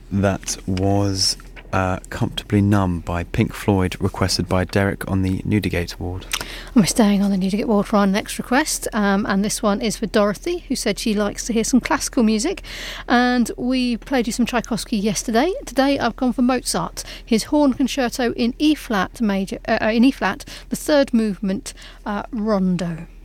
That was Comfortably Numb by Pink Floyd, requested by Derek on the Newdigate ward. And we're staying on the Newdigate ward for our next request, and this one is for Dorothy, who said she likes to hear some classical music, and we played you some Tchaikovsky yesterday. Today I've gone for Mozart, his Horn Concerto in E flat major, the third movement, Rondo.